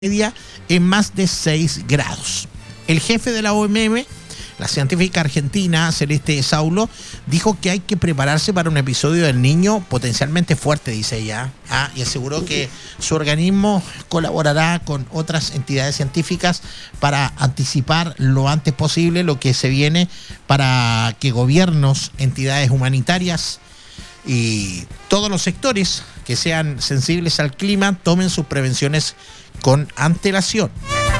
media en más de 6 grados. El jefe de la OMM, la científica argentina Celeste Saulo, dijo que hay que prepararse para un episodio del Niño potencialmente fuerte, dice ella, y aseguró que su organismo colaborará con otras entidades científicas para anticipar lo antes posible lo que se viene, para que gobiernos, entidades humanitarias y todos los sectores que sean sensibles al clima tomen sus prevenciones con antelación.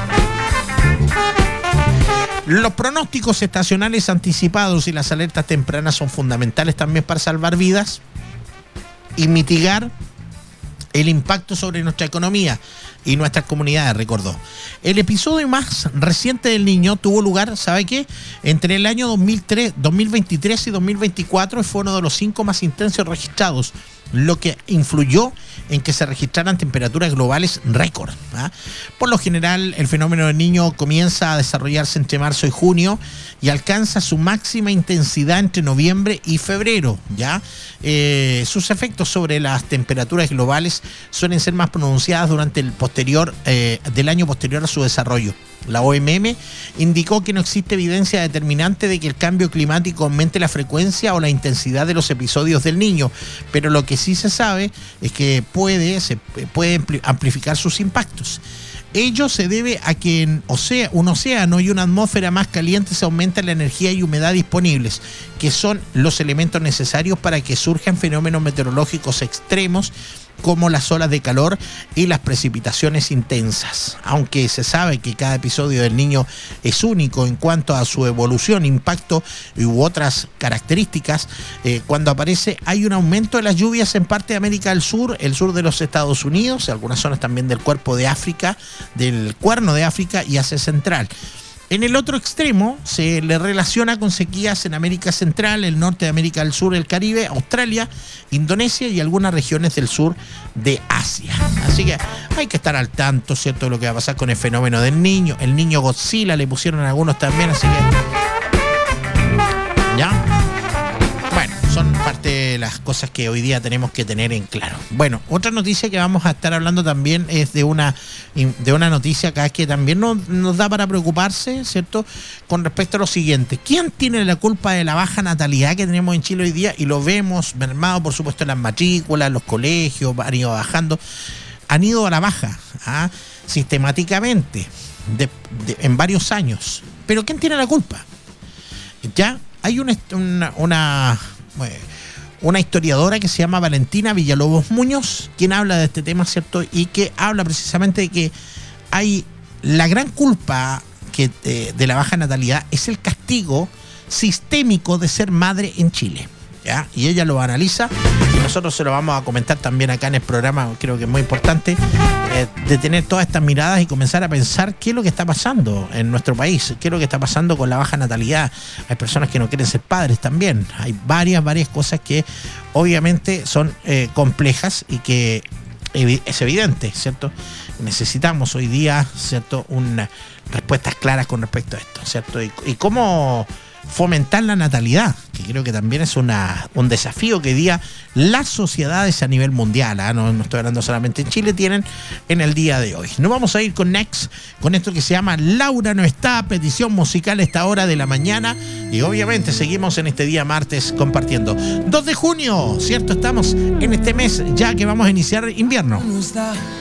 Los pronósticos estacionales anticipados y las alertas tempranas son fundamentales también para salvar vidas y mitigar el impacto sobre nuestra economía y nuestras comunidades, recordó. El episodio más reciente del Niño tuvo lugar, ¿sabe qué? Entre el año 2023 y 2024, fue uno de los 5 más intensos registrados, lo que influyó en que se registraran temperaturas globales récord. Por lo general, el fenómeno del Niño comienza a desarrollarse entre marzo y junio y alcanza su máxima intensidad entre noviembre y febrero. Sus efectos sobre las temperaturas globales suelen ser más pronunciadas durante el del año posterior a su desarrollo. La OMM indicó que no existe evidencia determinante de que el cambio climático aumente la frecuencia o la intensidad de los episodios del Niño, pero lo que sí se sabe es que se puede amplificar sus impactos. Ello se debe a que en un océano y una atmósfera más caliente se aumenta la energía y humedad disponibles, que son los elementos necesarios para que surjan fenómenos meteorológicos extremos como las olas de calor y las precipitaciones intensas. Aunque se sabe que cada episodio del Niño es único en cuanto a su evolución, impacto u otras características, cuando aparece hay un aumento de las lluvias en parte de América del Sur, el sur de los Estados Unidos, algunas zonas también del cuerno de África y Asia Central. En el otro extremo se le relaciona con sequías en América Central, el norte de América del Sur, el Caribe, Australia, Indonesia y algunas regiones del sur de Asia. Así que hay que estar al tanto, ¿cierto?, de lo que va a pasar con el fenómeno del Niño. El Niño Godzilla le pusieron a algunos también, así que... ¿Ya? Bueno, son parte de las cosas que hoy día tenemos que tener en claro. Bueno, otra noticia que vamos a estar hablando también es de una noticia acá que también nos da para preocuparse, ¿cierto?, con respecto a lo siguiente. ¿Quién tiene la culpa de la baja natalidad que tenemos en Chile hoy día? Y lo vemos mermado, por supuesto, en las matrículas, los colegios han ido bajando, han ido a la baja sistemáticamente en varios años. ¿Pero quién tiene la culpa? Ya hay una historiadora que se llama Valentina Villalobos Muñoz, quien habla de este tema, ¿cierto? Y que habla precisamente de que hay la gran culpa de la baja natalidad es el castigo sistémico de ser madre en Chile. ¿Ya? Y ella lo analiza y nosotros se lo vamos a comentar también acá en el programa. Creo que es muy importante de tener todas estas miradas y comenzar a pensar qué es lo que está pasando en nuestro país, qué es lo que está pasando con la baja natalidad. Hay personas que no quieren ser padres también. Hay varias cosas que obviamente son complejas y que es evidente, ¿cierto? Necesitamos hoy día, ¿cierto?, respuestas claras con respecto a esto, ¿cierto? Y cómo fomentar la natalidad, que creo que también es un desafío que hoy día las sociedades a nivel mundial, no estoy hablando solamente en Chile, tienen en el día de hoy. Nos vamos a ir con Next, con esto que se llama Laura no está, petición musical a esta hora de la mañana, y obviamente seguimos en este día martes compartiendo. 2 de junio, ¿cierto? Estamos en este mes ya que vamos a iniciar invierno.